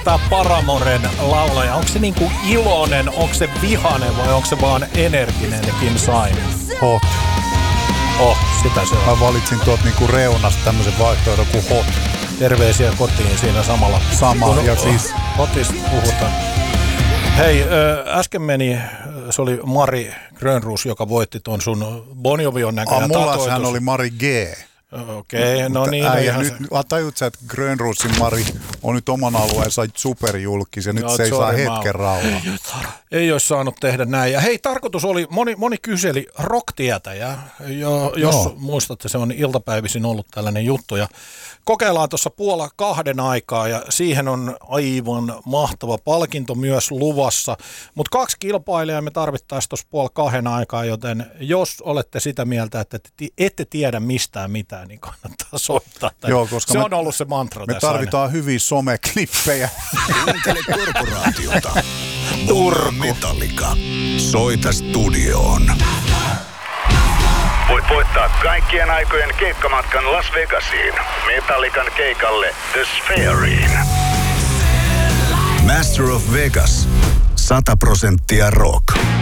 Tää Paramoren laulaja, onko se niinku iloinen, onko se vihainen vai onko se vaan energinen ja Kim Sain? Hot. Sitä se on. Mä valitsin tuot niinku reunasta tämmösen vaihtoehdon kuin hot. Terveisiä kotiin siinä samalla. Ja siis... Hotista puhutaan. Hei, äsken meni, se oli Mari Grönroos, joka voitti ton sun Bon Jovion näköjään mulla hän oli Mari G. Okei, no niin. Nyt tajut sä, että Grönroosin Mari on nyt oman alueensa superjulkis ja nyt se ei saa hetken rauhaa. Ei olisi saanut tehdä näin. Ja hei, tarkoitus oli, moni kyseli rock-tietäjä, jos muistatte, se on iltapäivisin ollut tällainen juttu. Ja kokeillaan tuossa 1:30 aikaa ja siihen on aivan mahtava palkinto myös luvassa. Mutta 2 kilpailijaa me tarvittaisiin tuossa 1:30 aikaa, joten jos olette sitä mieltä, että ette tiedä mistään mitään, niin kannattaa soittaa. Joo, koska se on ollut se mantra me tässä tarvitaan aina. Hyviä someklippejä. Kuuntele Korporaatiota. Turku. Metallica. Soita studioon. Voit voittaa kaikkien aikojen keikkamatkan Las Vegasiin. Metallican keikalle The Sphereiin. Master of Vegas. 100% rock.